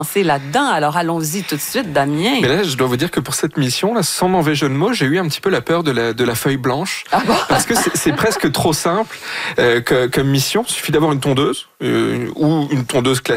C'est là-dedans, alors allons-y tout de suite, Damien. Mais là, je dois vous dire que pour cette mission, là, sans mauvais jeu de mots, j'ai eu un petit peu la peur de la feuille blanche. Ah bon? Parce que c'est presque trop simple comme mission. Il suffit d'avoir une tondeuse ou une tondeuse classique.